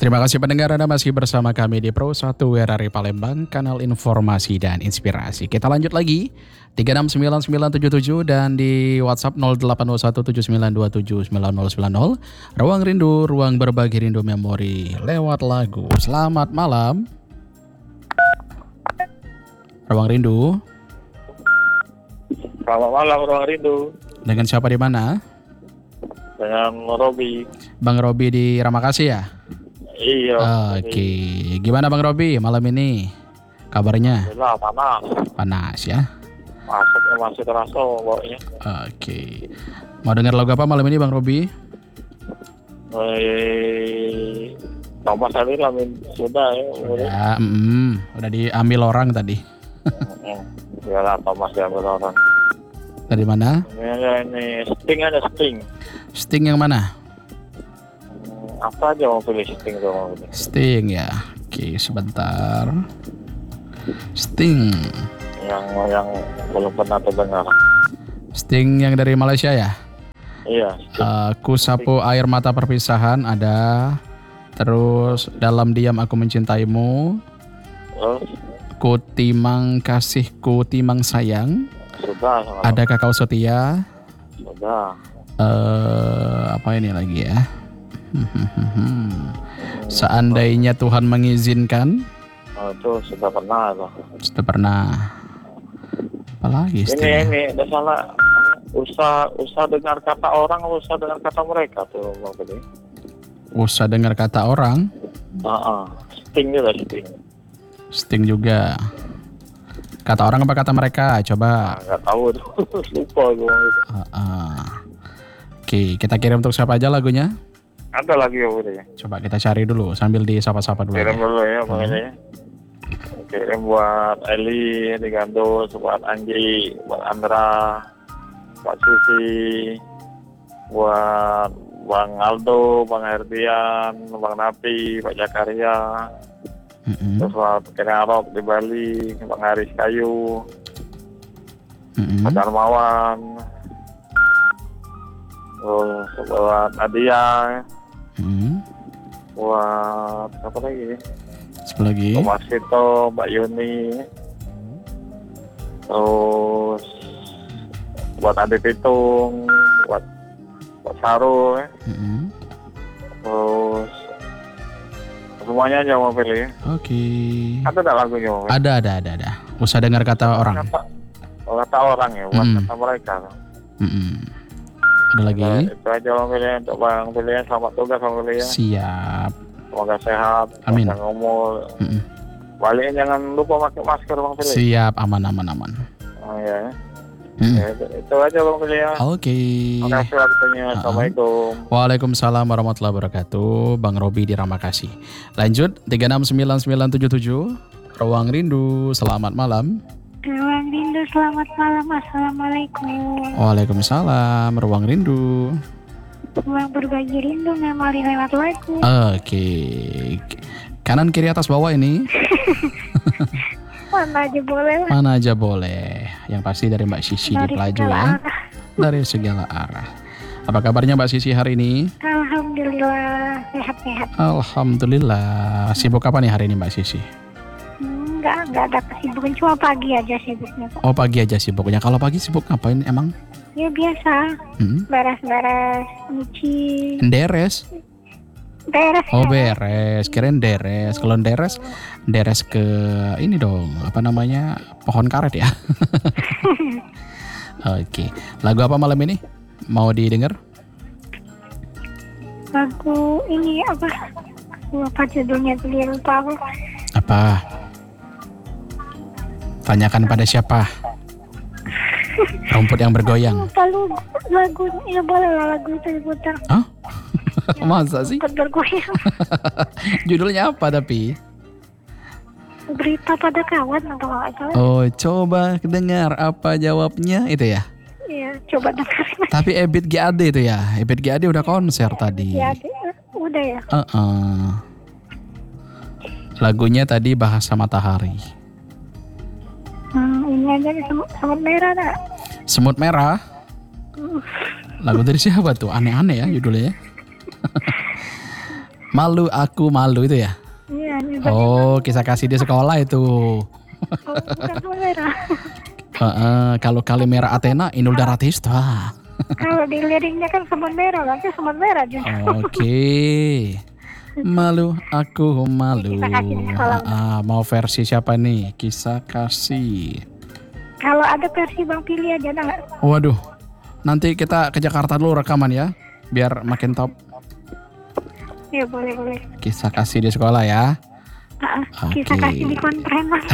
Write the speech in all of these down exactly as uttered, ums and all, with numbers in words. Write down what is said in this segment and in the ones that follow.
Terima kasih pendengar, Anda masih bersama kami di Pro satu W R R I Palembang, kanal informasi dan inspirasi. Kita lanjut lagi, tiga enam sembilan sembilan tujuh tujuh dan di WhatsApp nol delapan nol satu tujuh sembilan dua tujuh sembilan nol sembilan nol. Ruang Rindu, ruang berbagi rindu memori lewat lagu. Selamat malam. Ruang Rindu. Selamat malam Ruang Rindu. Dengan siapa di mana? Dengan Robi. Bang Robi di Ramakasih ya? Iya. Oke, gimana Bang Robi malam ini? Kabarnya? Alhamdulillah panas. Panas ya? Masuk masih terasa baunya. Oke. Mau dengar lagu apa malam ini Bang Robi? Eh, Thomas tadi lamin sudah ya. Udah, mm, udah diambil orang tadi. Ya lah Thomas diambil orang. Dari mana? Ini, ini Sting ada Sting. Sting yang mana? Apa aja mau pilih Sting tuh mau pilih. Sting ya. Oke, sebentar. Sting. Yang yang belum pernah terdengar. Sting yang dari Malaysia ya? Iya. Sting. Uh, ku sapu air mata perpisahan ada. Terus dalam diam aku mencintaimu. Terus Ku timang kasihku timang sayang. sudah. Adakah kau setia? Sudah. Uh, apa ini lagi ya? Seandainya Tuhan mengizinkan. Oh, itu sudah pernah loh. Sudah pernah. Apalagi Ini istilahnya? ini ada salah. Usah usah dengar kata orang, usah dengar kata mereka tuh Bang Budi. Usah dengar kata orang. Ah, Sting juga Sting. Sting juga. Kata orang apa kata mereka? Coba. Nggak tahu tuh, lupa gue. Uh, uh. Oke, kita kirim untuk siapa aja lagunya? Ada lagi ya Budi. Coba kita cari dulu sambil disapa-sapa dulu. Kirim Ya. dulu ya pokoknya. ya. Kirim buat Eli di Gandus, buat Anggi, buat Andra, buat Susi, buat Bang Aldo, Bang Herdian, Bang Napi, Pak Jakaria, Mm-mm. terus buat Kena Arab di Bali, Bang Haris Kayu, Mm-mm. Pak Darmawan, terus buat Nadia, Mm-mm. buat apa lagi? Satu lagi. Thomas Vito, Mbak Yuni, terus buat Ade Pitung, buat buat Saru, ya. Mm-mm. Terus semuanya aja mau pilih. Ya. Oke. Ada tak lagunya mau pilih? Ada, ada, ada, ada. Usah dengar kata orang. Kata, oh, kata orang ya, bukan Mm. kata mereka. Mm-mm. Ada lagi? Nah, itu aja mau pilih untuk Bang pilih. Selamat tugas Bang pilih ya. Siap. Semoga sehat, Amin. panjang umur. Mm-mm. Baliknya jangan lupa pakai masker Bang pilih. Siap, aman, aman, aman. Oh ya. Mm. Ya, itu, itu aja Bang pilih ya. Oke. Terima kasih waktunya. Uh-uh. Assalamualaikum. Waalaikumsalam warahmatullahi wabarakatuh. Bang Robi di Ramakasih. Lanjut tiga enam sembilan sembilan tujuh tujuh. Ruang Rindu. Selamat malam. Ruang Rindu, selamat malam. Assalamualaikum. Waalaikumsalam. Ruang Rindu. Ruang berbagi rindu memori lewat lagu. Oke. Kanan kiri atas bawah ini. Mana aja boleh lah. Mana aja boleh. Yang pasti dari Mbak Sisi di Dari Pelaju segala ya. arah. Dari segala arah. Apa kabarnya Mbak Sisi hari ini? Alhamdulillah sehat-sehat. Alhamdulillah. Sibuk apa nih hari ini Mbak Sisi? Enggak, enggak ada kesibukan, cuma pagi aja sibuknya Pak. Oh pagi aja sibuknya. Kalau pagi sibuk ngapain emang? Ya biasa, Hmm? beres-beres, nyuci, Deres. beres. Oh ya. beres. Kirain deres. Kalau deres, deres ke ini dong. Apa namanya? Pohon karet ya. Oke. Lagu apa malam ini? Mau didengar? Lagu ini apa? Lupa judulnya tuh, dia lupa aku. Apa? Tanyakan pada siapa? Rumput yang bergoyang. Lupa lu lagu, ya boleh lah lagu itu diputar. Hah? Masa sih? Ikut bergoyang. Judulnya apa tapi? Berita pada kawan atau nggak salah. Oh, coba dengar apa jawabnya itu ya. Iya, coba dengerin. Tapi Ebit G A D itu ya. Ebit G A D udah konser tadi. Ya, ada- udah ya. Uh-uh. Lagunya tadi Bahasa Matahari. Hmm, ini aja nih semut, semut merah dah. Semut Merah. Lagu dari siapa tuh? Aneh-aneh ya judulnya. Malu aku malu itu ya? Iya, ini bagian Oh, kisah kasih di sekolah itu. oh, bukan semut merah. Heeh, kalau Kalimera Athena Inul Daratista. Kalau di liriknya kan semut merah, berarti semut merah juga. Oke. Malu aku malu. Kisah kasih di sekolah. Ah, mau versi siapa nih? Kisah kasih. Kalau ada versi Bang pilih aja, ada nggak? Waduh. Nanti kita ke Jakarta dulu rekaman ya, biar makin top. Ya boleh boleh. Kisah kasih di sekolah ya. Ah, kisah Oke. kasih di kontren Bang.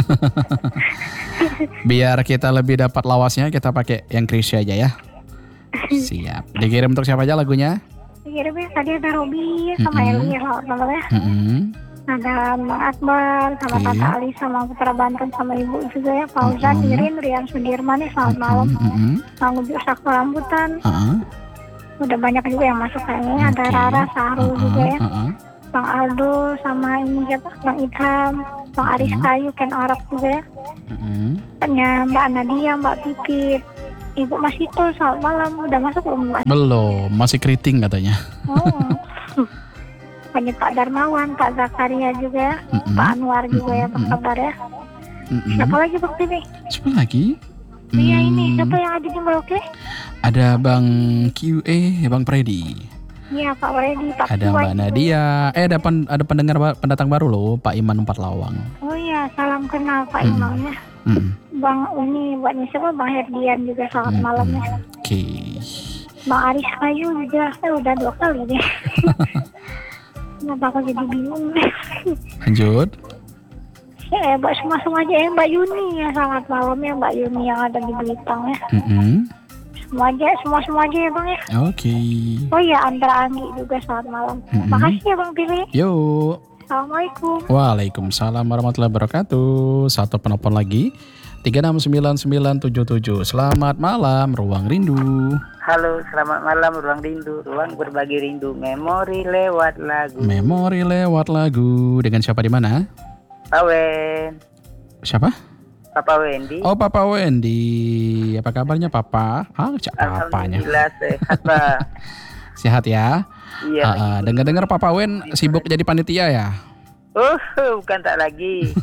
Biar kita lebih dapat lawasnya, kita pakai yang Krisya aja ya. Siap. Dikirim untuk siapa aja lagunya? Kira ya tadi ada Robi sama Mm-mm. Eli selamat malam ya. Mm-mm. Ada Bang Akbar sama Oke. Tante Ali sama Putra Banten sama Ibu juga ya. Fauzan, Mm-mm. Irin, Rian Sudirman ya selamat malam. Mm-mm. Bang Ujuk Sakura Rambutan. Uh-uh. Udah banyak juga yang masuk kayaknya. Ada Oke. Rara, Sahrul Uh-uh. juga ya. Uh-uh. Bang Aldo sama ini siapa? Bang Idham, Bang Aris Mm-mm. Kayu, Ken Arab juga ya. Mm-mm. Tanya Mbak Nadia, Mbak Pipit, Ibu Mas Ito, selamat malam. Udah masuk belum Mbak? Belum, masih keriting katanya. Oh. Banyak Pak Darmawan, Pak Zakaria juga ya. Mm-mm. Pak Anwar juga ya, apa Mm-mm. kabar ya? Mm-mm. Siapa lagi Bang Tini? Siapa lagi? Iya ini, Hmm, siapa yang ada di Merauke? Ada Bang Q A, Bang Freddy. Iya Pak Freddy, Pak Ada Kiwai Mbak juga. Nadia. Eh ada, pen- ada pendengar ba- pendatang baru loh, Pak Iman Empat Lawang. Oh iya, salam kenal Pak Hmm. Imam ya. Mm-mm. Bang Uni, Mbak siapa? Bang Herdian juga selamat Mm-mm. malam ya. Oke. Bang Aris Kayu juga, eh udah dua kali deh. Kenapa aku jadi bingung deh. Lanjut. Ya, Mbak semua semua aja ya, Mbak Yuni ya, selamat malam ya Mbak Yuni yang ada di Belitung ya. Mm-mm. Semua aja, semua semua aja ya Bang ya. Oke. Oh iya, Andra Anggi juga selamat malam. Mm-mm. Makasih ya Bang Pilih. Yuk. Assalamualaikum. Waalaikumsalam warahmatullahi wabarakatuh. Satu penelpon lagi. tiga enam sembilan sembilan tujuh tujuh. Selamat malam, Ruang Rindu. Halo, selamat malam Ruang Rindu, ruang berbagi rindu, memori lewat lagu. Memori lewat lagu. Dengan siapa di mana? Pak Wen, Siapa? Papa Wendy. Oh, Papa Wendy. Apa kabarnya Papa? Ah, cak papanya. Alhamdulillah sehat Pak. Sehat ya? Iya. Ah, ah. Dengar-dengar Papa Wen sibuk jadi panitia ya? Oh, bukan tak lagi.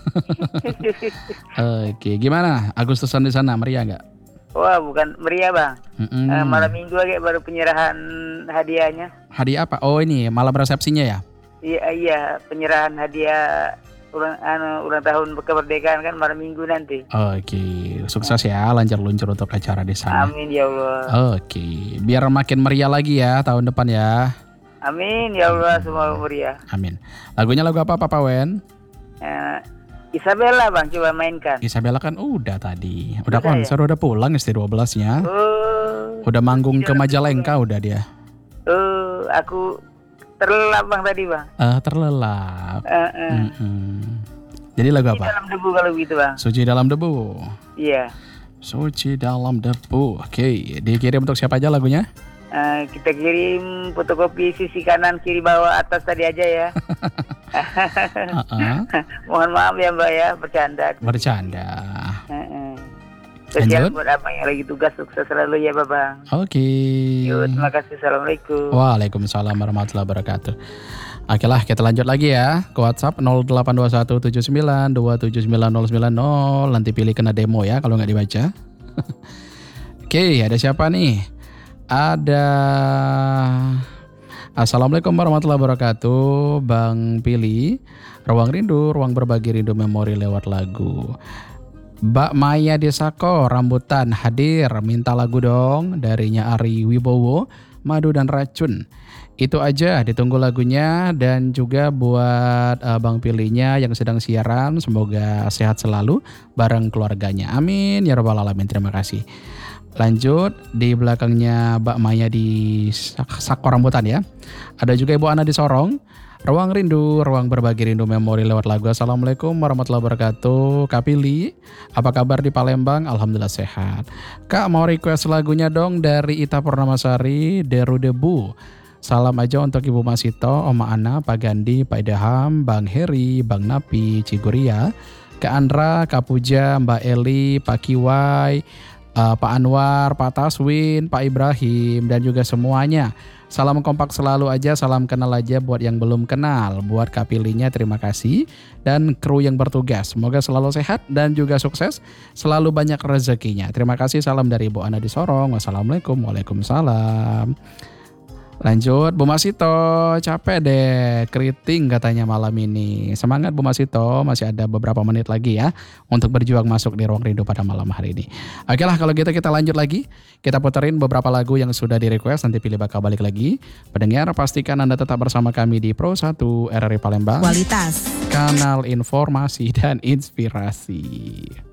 Oke, gimana? Agustusan di sana meriah nggak? Wah, bukan meriah Bang. Mm-mm. Eh, malam minggu lagi baru penyerahan hadiahnya. Hadiah apa? Oh ini malam resepsinya ya? Iya, iya, penyerahan hadiah ulang, anu, ulang tahun kemerdekaan kan malam minggu nanti. Oke, sukses ya, lancar luncur untuk acara di sana. Amin ya Allah. Oke, biar makin meriah lagi ya tahun depan ya. Amin ya Allah, semua meriah. Amin. Lagunya lagu apa Papa Wen? Eh, Isabella Bang, coba mainkan. Isabella kan udah tadi. Udah Udah konser, udah pulang S T dua belas-nya. Oh, Udah manggung ke Majalengka udah dia. oh, aku terlelap Bang tadi Bang. Eh terlelap. Eh, eh. Mm-mm. Jadi lagu Di apa? dalam debu kalau begitu Bang. Suci dalam debu. Iya. Suci dalam debu. Oke, dikirim untuk siapa aja lagunya? Eh, kita kirim fotokopi sisi kanan, kiri, bawah, atas tadi aja ya. Uh-uh. Mohon maaf ya Mbak ya, bercanda. Bercanda. Eh, eh. Spesial Lanjut. buat abang yang lagi tugas, sukses selalu ya Babang. Oke. Yuk, terima kasih. Assalamualaikum. Waalaikumsalam warahmatullahi wabarakatuh. Oke lah, kita lanjut lagi ya ke WhatsApp nol delapan dua satu tujuh sembilan dua tujuh sembilan nol sembilan nol. Nanti pilih kena demo ya kalau nggak dibaca. Oke, ada siapa nih? Ada Assalamualaikum warahmatullahi wabarakatuh, Bang Pili. Ruang Rindu, ruang berbagi rindu memori lewat lagu. Mbak Maya Desako, Rambutan hadir, minta lagu dong darinya Ari Wibowo, Madu dan Racun. Itu aja, ditunggu lagunya dan juga buat uh, Bang Pilinya yang sedang siaran, semoga sehat selalu bareng keluarganya. Amin ya rabbal alamin. Terima kasih. Lanjut di belakangnya Mbak Maya di Sako Rambutan ya. Ada juga Ibu Ana di Sorong. Ruang Rindu, ruang berbagi rindu memori lewat lagu. Assalamualaikum warahmatullahi wabarakatuh. Kak Pili, apa kabar di Palembang? Alhamdulillah sehat. Kak mau request lagunya dong dari Ita Purnamasari, Deru Debu. Salam aja untuk Ibu Masito, Oma Ana, Pak Gandhi, Pak Idaham, Bang Heri, Bang Napi, Ciguria, Kak Andra, Kak Puja, Mbak Eli, Pak Kiwai, uh, Pak Anwar, Pak Taswin, Pak Ibrahim, dan juga semuanya Salam kompak selalu aja, salam kenal aja buat yang belum kenal. Buat Kak Pilihnya terima kasih dan kru yang bertugas. Semoga selalu sehat dan juga sukses, selalu banyak rezekinya. Terima kasih, salam dari Ibu Ana di Sorong. Wassalamualaikum. Waalaikumsalam. Lanjut, Bu Masito, capek deh, keriting katanya malam ini. Semangat Bu Masito, masih ada beberapa menit lagi ya untuk berjuang masuk di Ruang Rindu pada malam hari ini. Oke lah, kalau gitu kita lanjut lagi. Kita puterin beberapa lagu yang sudah di request, nanti pilih bakal balik lagi. Pendengar, pastikan Anda tetap bersama kami di Pro satu R R I Palembang. Kualitas, Kanal informasi dan inspirasi.